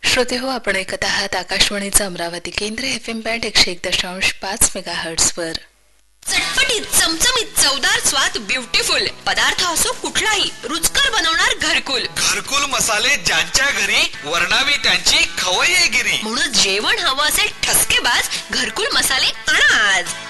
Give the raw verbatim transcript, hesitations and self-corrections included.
श्रोते हो, आपण ऐकत आहात आकाशवाणीचं अमरावती केंद्र एफ एम बँड एकशे एक दशांश पाच मेगा हर्ट्स वर. चटपटीत चमचमीत चवदार स्वाद ब्युटिफुल पदार्थ असो कुठलाही रुचकर बनवणार घरकुल. घरकुल मसाले ज्यांच्या घरी वर्णावी त्यांची खवय्येगिरी. म्हणून जेवण हवं असेल ठसकेबाज घरकुल मसाले आणा आज.